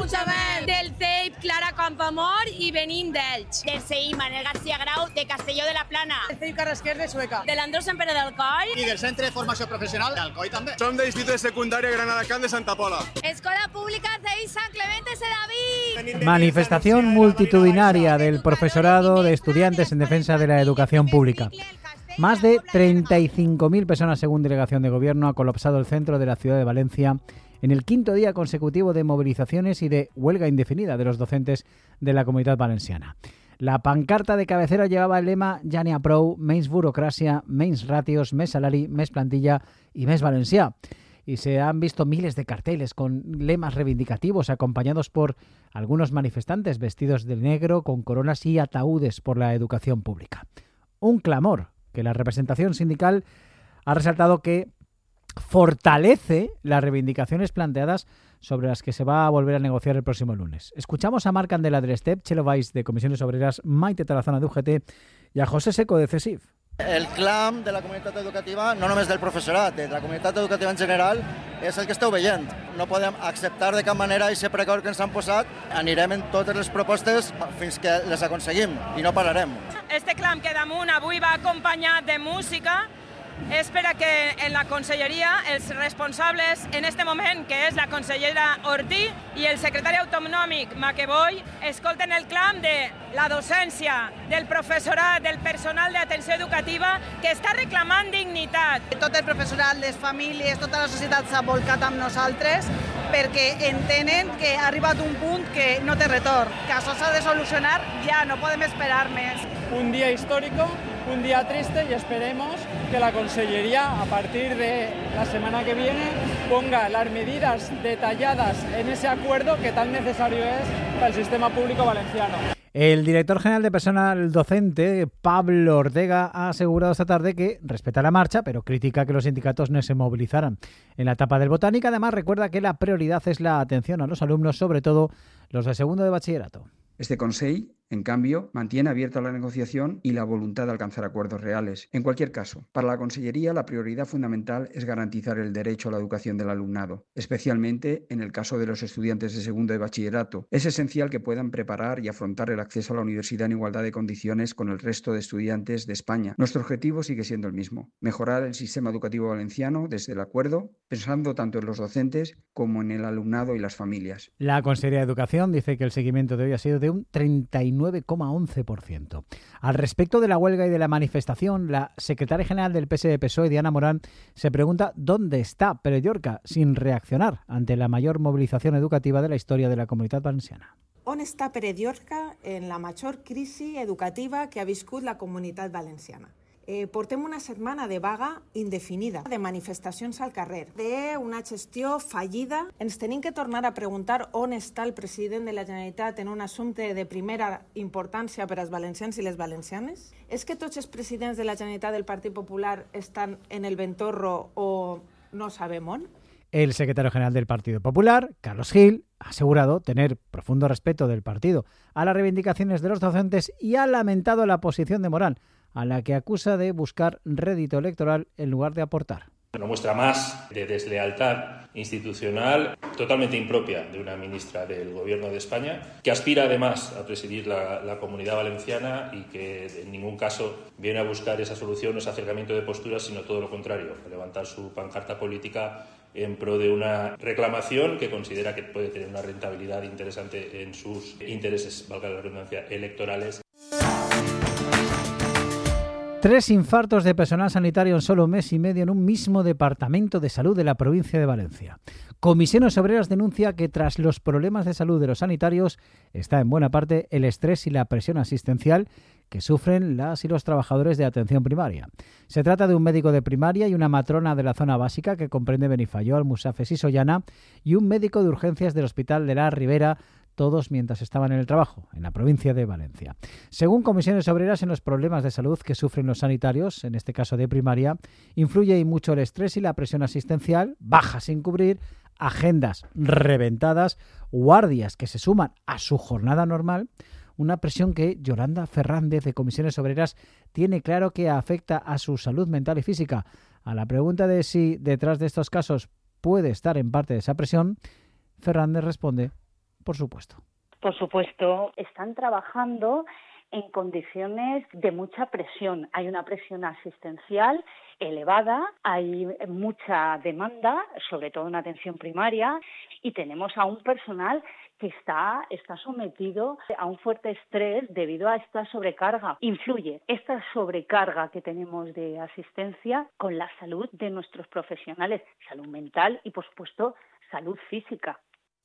Puigdemont. Del CEIP, Clara Campoamor i venim d'Elx. Del CEI, Manel García Grau, de Castelló de la Plana. Del CEIP Carrasquer de Sueca. De l'Andrés Sempere d'Alcoi. I del Centre de Formació Professional d'Alcoi també. Som de l'Institut de Secundària Granada Can de Santa Pola. Escola Pública CEIP San Clemente Sedaví. Manifestación multitudinaria del profesorado de estudiantes en defensa de la educación pública. Más de 35.000 personas, según delegación de gobierno, ha colapsado el centro de la ciudad de Valencia en el quinto día consecutivo de movilizaciones y de huelga indefinida de los docentes de la Comunitat Valenciana. La pancarta de cabecera llevaba el lema "Ja n'hi ha prou, menys burocràcia, menys ratios, més salari, més plantilla y més valencià". Y se han visto miles de carteles con lemas reivindicativos acompañados por algunos manifestantes vestidos de negro con coronas y ataúdes por la educación pública. Un clamor que la representación sindical ha resaltado que fortalece las reivindicaciones planteadas sobre las que se va a volver a negociar el próximo lunes. Escuchamos a Marc Candela del STEP, Txelo Valls de Comisiones Obreras, Maite Tarazona de UGT y a José Seco de CESIF. El clam de la comunitat educativa, no només del professorat, de la comunitat educativa en general, és el que esteu veient. No podem acceptar de cap manera aquest preacord que ens han posat. Anirem en totes les propostes fins que les aconseguim i no pararem. Este clam que damunt avui va acompanyat de música és per a que en la conselleria els responsables en este moment, que és la consellera Ortí i el secretari autonòmic Maqueboy, escolten el clam de la docència, del professorat, del personal d'atenció educativa que està reclamant dignitat. Tot el professorat, les famílies, tota la societat s'ha volcat amb nosaltres perquè entenen que ha arribat un punt que no té retorn, que això s'ha de solucionar ja, no podem esperar més. Un día histórico, un día triste y esperemos que la Consellería a partir de la semana que viene ponga las medidas detalladas en ese acuerdo que tan necesario es para el sistema público valenciano. El director general de personal docente, Pablo Ortega, ha asegurado esta tarde que respeta la marcha, pero critica que los sindicatos no se movilizaran en la etapa del Botánica. Además, recuerda que la prioridad es la atención a los alumnos, sobre todo los de segundo de bachillerato. Este Consell, en cambio, mantiene abierta la negociación y la voluntad de alcanzar acuerdos reales. En cualquier caso, para la Consellería la prioridad fundamental es garantizar el derecho a la educación del alumnado, especialmente en el caso de los estudiantes de segundo de bachillerato. Es esencial que puedan preparar y afrontar el acceso a la universidad en igualdad de condiciones con el resto de estudiantes de España. Nuestro objetivo sigue siendo el mismo: mejorar el sistema educativo valenciano desde el acuerdo, pensando tanto en los docentes como en el alumnado y las familias. La Consellería de Educación dice que el seguimiento de hoy ha sido de un 39,11%. Al respecto de la huelga y de la manifestación, la secretaria general del PSE-PSOE, Diana Morán, se pregunta dónde está Pere Llorca sin reaccionar ante la mayor movilización educativa de la historia de la Comunitat Valenciana. On està Pere Llorca en la major crisi educativa que ha viscut la Comunitat Valenciana? Portem una setmana de vaga indefinida, de manifestacions al carrer, d'una gestió fallida. Ens tenim que tornar a preguntar on està el president de la Generalitat en un assumpte de primera importància per als valencians i les valencianes? És que tots els presidents de la Generalitat del Partit Popular estan en el ventorro o no sabem on? El secretario general del Partido Popular, Carlos Gil, ha asegurado tener profundo respeto del partido a las reivindicaciones de los docentes y ha lamentado la posición de Morán, a la que acusa de buscar rédito electoral en lugar de aportar. Una muestra más de deslealtad institucional totalmente impropia de una ministra del Gobierno de España, que aspira además a presidir la Comunidad Valenciana y que en ningún caso viene a buscar esa solución o ese acercamiento de posturas, sino todo lo contrario, a levantar su pancarta política en pro de una reclamación que considera que puede tener una rentabilidad interesante en sus intereses, valga la redundancia, electorales. 3 infartos de personal sanitario en solo un mes y medio en un mismo departamento de salud de la provincia de Valencia. Comisiones Obreras denuncia que tras los problemas de salud de los sanitarios está en buena parte el estrés y la presión asistencial que sufren las y los trabajadores de atención primaria. Se trata de un médico de primaria y una matrona de la zona básica que comprende Benifayó, Almusafes y Sollana, y un médico de urgencias del Hospital de la Ribera, todos mientras estaban en el trabajo, en la provincia de Valencia. Según Comisiones Obreras, en los problemas de salud que sufren los sanitarios, en este caso de primaria, influye y mucho el estrés y la presión asistencial, baja sin cubrir, agendas reventadas, guardias que se suman a su jornada normal, una presión que Yolanda Fernández de Comisiones Obreras tiene claro que afecta a su salud mental y física. A la pregunta de si detrás de estos casos puede estar en parte de esa presión, Fernández responde por supuesto. Por supuesto, están trabajando en condiciones de mucha presión. Hay una presión asistencial elevada, hay mucha demanda, sobre todo en atención primaria, y tenemos a un personal que está sometido a un fuerte estrés debido a esta sobrecarga. Influye esta sobrecarga que tenemos de asistencia con la salud de nuestros profesionales, salud mental y, por supuesto, salud física.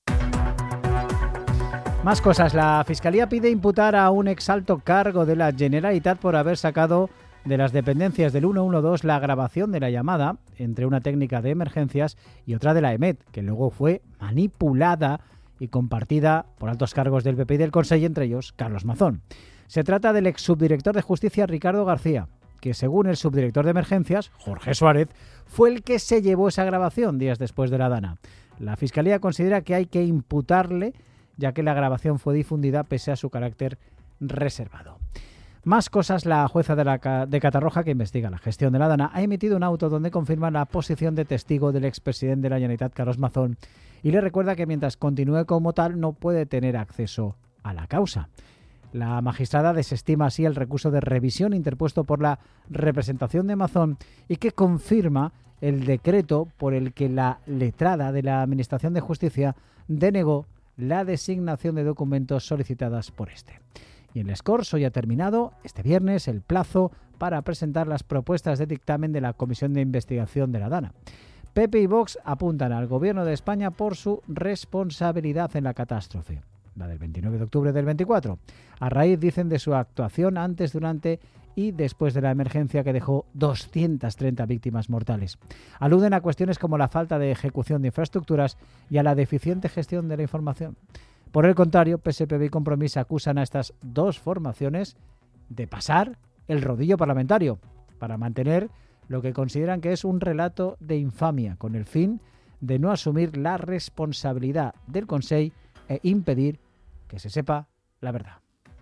Más cosas. La Fiscalía pide imputar a un exalto cargo de la Generalitat por haber sacado de las dependencias del 112 la grabación de la llamada entre una técnica de emergencias y otra de la EMET, que luego fue manipulada y compartida por altos cargos del PP y del Consell, entre ellos Carlos Mazón. Se trata del exsubdirector de Justicia Ricardo García, que según el subdirector de emergencias, Jorge Suárez, fue el que se llevó esa grabación días después de la Dana. La Fiscalía considera que hay que imputarle, ya que la grabación fue difundida pese a su carácter reservado. Más cosas. La jueza de Catarroja, que investiga la gestión de la Dana, ha emitido un auto donde confirma la posición de testigo del expresidente de la Generalitat, Carlos Mazón, y le recuerda que mientras continúe como tal no puede tener acceso a la causa. La magistrada desestima así el recurso de revisión interpuesto por la representación de Mazón y que confirma el decreto por el que la letrada de la Administración de Justicia denegó la designación de documentos solicitadas por este. Y en el Escorzo ya ha terminado este viernes el plazo para presentar las propuestas de dictamen de la Comisión de Investigación de la Dana. PP y Vox apuntan al Gobierno de España por su responsabilidad en la catástrofe, la del 29 de octubre del 24, a raíz, dicen, de su actuación antes, durante y después de la emergencia que dejó 230 víctimas mortales. Aluden a cuestiones como la falta de ejecución de infraestructuras y a la deficiente gestión de la información. Por el contrario, PSPB y Compromís acusan a estas dos formaciones de pasar el rodillo parlamentario para mantener lo que consideran que es un relato de infamia, con el fin de no asumir la responsabilidad del Consell e impedir que se sepa la verdad.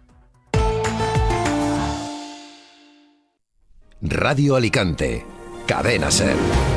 Radio Alicante, Cadena SER.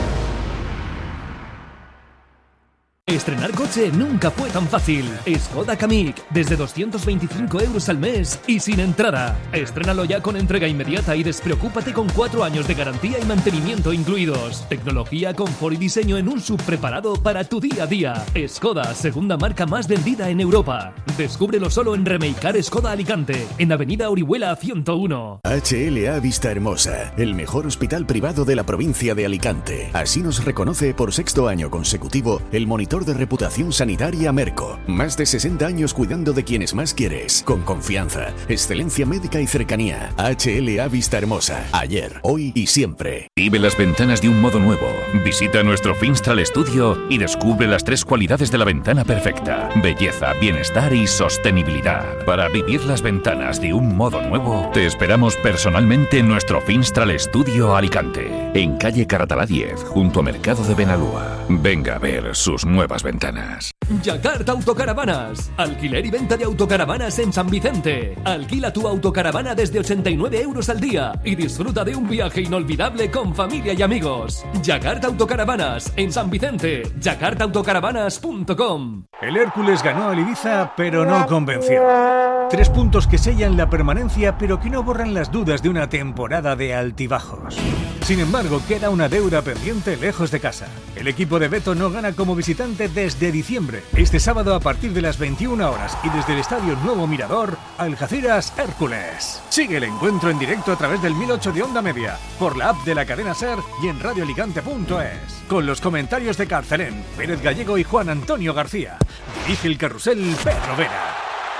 Estrenar coche nunca fue tan fácil. Skoda Kamiq, desde 225 € al mes y sin entrada. Estrénalo ya con entrega inmediata y despreocúpate con 4 años de garantía y mantenimiento incluidos. Tecnología, confort y diseño en un SUV preparado para tu día a día. Skoda, segunda marca más vendida en Europa. Descúbrelo solo en Remeicar Skoda Alicante, en Avenida Orihuela 101. HLA Vista Hermosa, el mejor hospital privado de la provincia de Alicante. Así nos reconoce por 6º año consecutivo el monitor de reputación sanitaria Merco. Más de 60 años cuidando de quienes más quieres, con confianza, excelencia médica y cercanía. HLA Vista Hermosa, ayer, hoy y siempre. Vive las ventanas de un modo nuevo. Visita nuestro Finstral Studio y descubre las 3 cualidades de la ventana perfecta: belleza, bienestar y sostenibilidad. Para vivir las ventanas de un modo nuevo, te esperamos personalmente en nuestro Finstral Studio Alicante, en calle Caratalá 10, junto a Mercado de Benalúa. Venga a ver sus nuevas ventanas. Yakarta Autocaravanas. Alquiler y venta de autocaravanas en San Vicente. Alquila tu autocaravana desde 89 € al día y disfruta de un viaje inolvidable con familia y amigos. Yakarta Autocaravanas en San Vicente. yakartaautocaravanas.com. El Hércules ganó al Ibiza, pero no convenció. 3 puntos que sellan la permanencia, pero que no borran las dudas de una temporada de altibajos. Sin embargo, queda una deuda pendiente lejos de casa. El equipo de Beto no gana como visitante desde diciembre. Este sábado a partir de las 21 horas y desde el Estadio Nuevo Mirador, Algeciras Hércules. Sigue el encuentro en directo a través del 1008 de Onda Media, por la app de la cadena SER y en radioalicante.es. Con los comentarios de Carcelén, Pérez Gallego y Juan Antonio García. Dirige el carrusel Pedro Vera.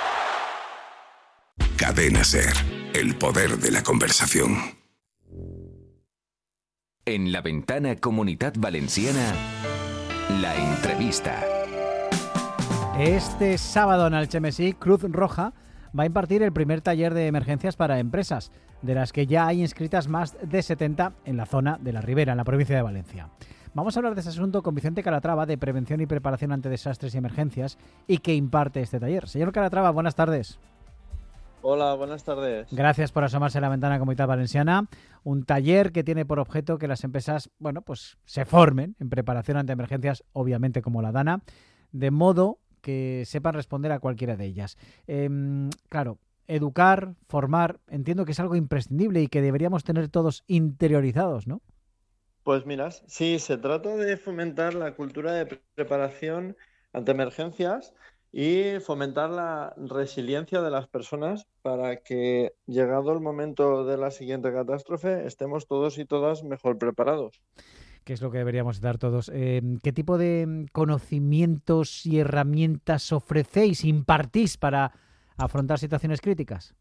Cadena SER, el poder de la conversación. En la ventana Comunitat Valenciana, la entrevista. Este sábado en Algemesí, Cruz Roja va a impartir el primer taller de emergencias para empresas, de las que ya hay inscritas más de 70 en la zona de la Ribera, en la provincia de Valencia. Vamos a hablar de ese asunto con Vicente Calatrava, de Prevención y Preparación ante Desastres y Emergencias, y que imparte este taller. Señor Calatrava, buenas tardes. Hola, buenas tardes. Gracias por asomarse a la ventana Comunitat Valenciana. Un taller que tiene por objeto que las empresas, pues se formen en preparación ante emergencias, obviamente como la Dana, de modo que sepan responder a cualquiera de ellas. Claro, educar, formar, entiendo que es algo imprescindible y que deberíamos tener todos interiorizados, ¿no? Pues mira, sí, se trata de fomentar la cultura de preparación ante emergencias y fomentar la resiliencia de las personas para que, llegado el momento de la siguiente catástrofe, estemos todos y todas mejor preparados. ¿Qué es lo que deberíamos dar todos? ¿Qué tipo de conocimientos y herramientas ofrecéis, impartís para afrontar situaciones críticas?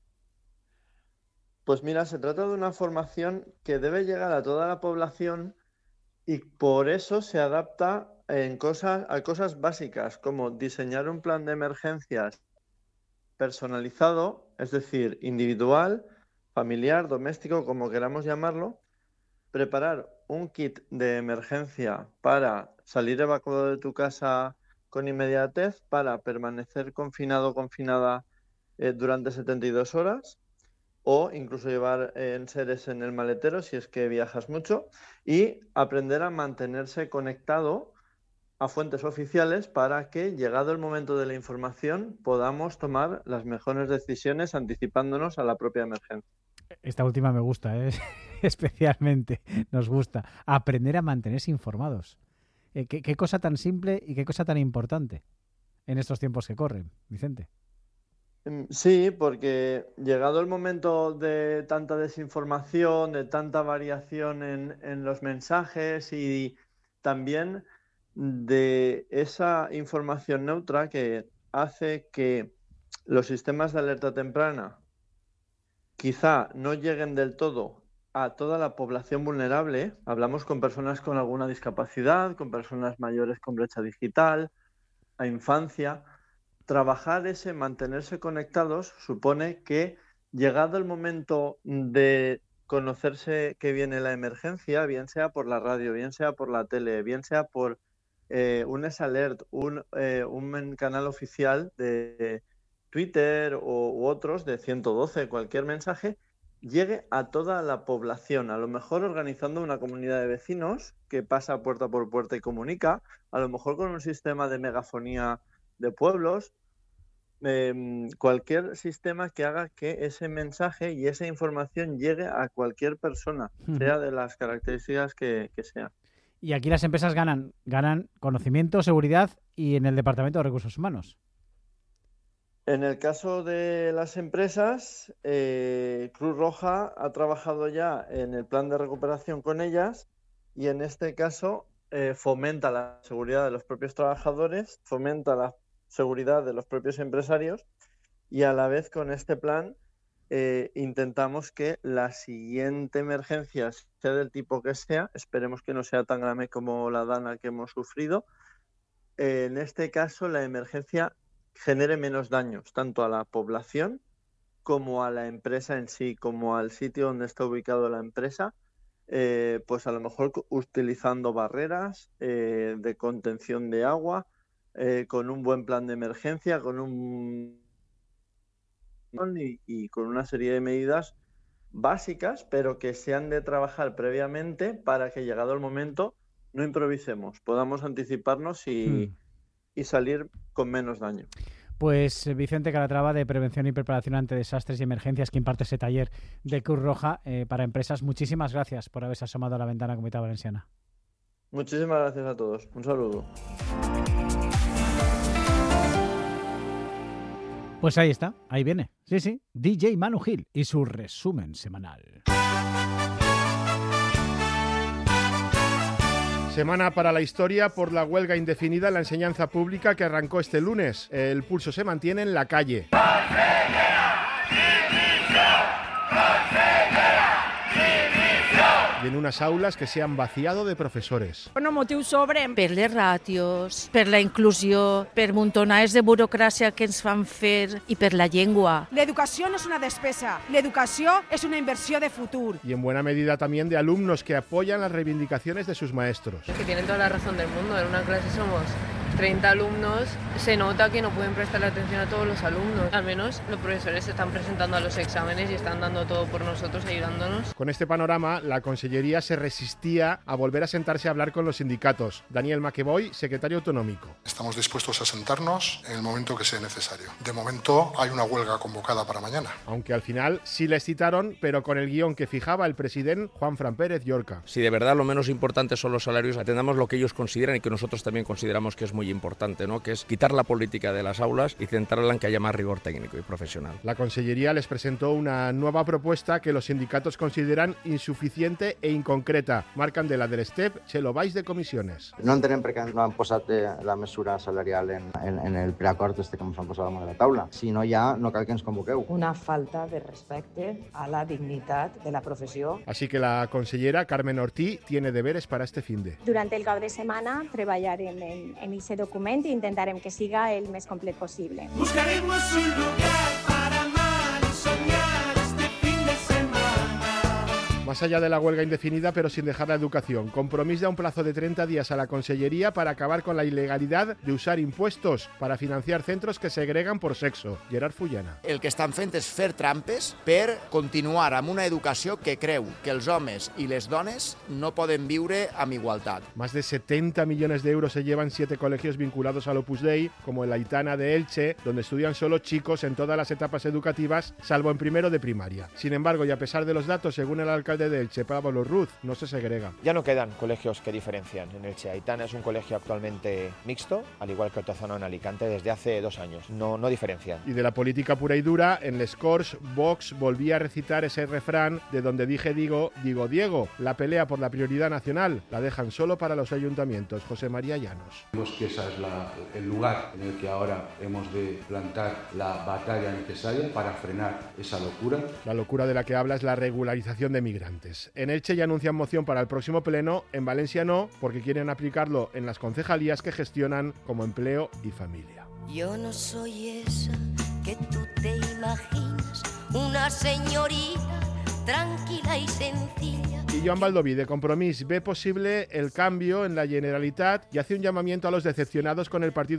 Pues mira, se trata de una formación que debe llegar a toda la población y por eso se adapta a cosas básicas como diseñar un plan de emergencias personalizado, es decir, individual, familiar, doméstico, como queramos llamarlo, preparar un kit de emergencia para salir evacuado de tu casa con inmediatez, para permanecer confinado o confinada durante 72 horas, o incluso llevar enseres en el maletero si es que viajas mucho, y aprender a mantenerse conectado a fuentes oficiales para que, llegado el momento de la información, podamos tomar las mejores decisiones anticipándonos a la propia emergencia. Esta última me gusta, especialmente nos gusta. Aprender a mantenerse informados. ¿Qué cosa tan simple y qué cosa tan importante en estos tiempos que corren, Vicente? Sí, porque llegado el momento de tanta desinformación, de tanta variación en los mensajes y también de esa información neutra que hace que los sistemas de alerta temprana quizá no lleguen del todo a toda la población vulnerable. Hablamos con personas con alguna discapacidad, con personas mayores con brecha digital, a infancia. Trabajar ese mantenerse conectados supone que, llegado el momento de conocerse que viene la emergencia, bien sea por la radio, bien sea por la tele, bien sea por un S-Alert, un canal oficial de Twitter u otros de 112, cualquier mensaje, llegue a toda la población, a lo mejor organizando una comunidad de vecinos que pasa puerta por puerta y comunica, a lo mejor con un sistema de megafonía de pueblos, cualquier sistema que haga que ese mensaje y esa información llegue a cualquier persona, sea de las características que sea. Y aquí las empresas ganan conocimiento, seguridad y en el Departamento de Recursos Humanos. En el caso de las empresas, Cruz Roja ha trabajado ya en el plan de recuperación con ellas y en este caso fomenta la seguridad de los propios trabajadores, fomenta la seguridad de los propios empresarios y a la vez con este plan intentamos que la siguiente emergencia, sea del tipo que sea, esperemos que no sea tan grave como la dana que hemos sufrido, en este caso la emergencia genere menos daños, tanto a la población como a la empresa en sí, como al sitio donde está ubicado la empresa, pues a lo mejor utilizando barreras de contención de agua, con un buen plan de emergencia, con y con una serie de medidas básicas, pero que se han de trabajar previamente para que, llegado el momento, no improvisemos, podamos anticiparnos y salir con menos daño. Pues Vicente Calatrava, de Prevención y Preparación ante Desastres y Emergencias, que imparte ese taller de Cruz Roja para empresas. Muchísimas gracias por haberse asomado a la ventana Comunidad Valenciana. Muchísimas gracias a todos. Un saludo. Pues ahí está, ahí viene. Sí, DJ Manu Gil y su resumen semanal. Semana para la historia por la huelga indefinida en la enseñanza pública que arrancó este lunes. El pulso se mantiene en la calle. Y en unas aulas que se han vaciado de professores. No motius sobre per les ràtios, per la inclusió, per muntonades de burocràcia que ens fan fer i per la llengua. L'educació no és una despesa, l'educació és una inversión de futur. Y en buena medida también de alumnos que apoyan las reivindicaciones de sus maestros. Que tienen toda la razón del mundo, en una clase somos 30 alumnos, se nota que no pueden prestarle atención a todos los alumnos. Al menos los profesores se están presentando a los exámenes y están dando todo por nosotros, ayudándonos. Con este panorama, la Consellería se resistía a volver a sentarse a hablar con los sindicatos. Daniel Maqueboy, secretario autonómico. Estamos dispuestos a sentarnos en el momento que sea necesario. De momento hay una huelga convocada para mañana. Aunque al final sí les citaron, pero con el guión que fijaba el presidente Juanfran Pérez Llorca. Si de verdad lo menos importante son los salarios, atendamos lo que ellos consideran y que nosotros también consideramos que es muy importante, ¿no? Que es quitar la política de las aulas y centrarla en que haya más rigor técnico y profesional. La Consellería les presentó una nueva propuesta que los sindicatos consideran insuficiente e inconcreta. Marc Candela del STEP, Txelo Baix de Comissiones. No entenem per què no han posat la mesura salarial en el preacord que ens han posat damunt de la taula. Si no hi ha, no cal que ens convoqueu. Una falta de respecte a la dignitat de la professió. Así que la consellera Carmen Ortí tiene deberes para este finde. Durant el cap de setmana treballarem en ese document i intentarem que siga el més complet possible. Buscaremos un lugar para amar y soñar este fin de semana. Más allá de la huelga indefinida, pero sin dejar la educación, Compromís da un plazo de 30 días a la Consellería para acabar con la ilegalidad de usar impuestos para financiar centros que segregan por sexo. Gerard Fullana. El que estan fent és fer trampes per continuar amb una educació que creu que els homes i les dones no poden viure amb igualtat. Más de 70 millones de euros se llevan 7 colegios vinculados al Opus Dei, como el Aitana de Elche, donde estudian solo chicos en todas las etapas educativas, salvo en primero de primaria. Sin embargo, y a pesar de los datos, según el alcalde de Elche, Pablo Ruz, no se segrega. Ya no quedan colegios que diferencian. En Elche, Aitana es un colegio actualmente mixto, al igual que Otozano en Alicante, desde hace 2 años. No diferencian. Y de la política pura y dura, en Les Corts, Vox volvía a recitar ese refrán de donde dije digo Diego. La pelea por la prioridad nacional la dejan solo para los ayuntamientos. José María Llanos. Creemos que ese es el lugar en el que ahora hemos de plantar la batalla necesaria para frenar esa locura. La locura de la que habla es la regularización de migrantes. En Elche ya anuncian moción para el próximo pleno, en Valencia no, porque quieren aplicarlo en las concejalías que gestionan como empleo y familia. Yo no soy esa que tú te imaginas, una señorita tranquila y sencilla. Y Joan Baldoví, de Compromís, ve posible el cambio en la Generalitat y hace un llamamiento a los decepcionados con el partido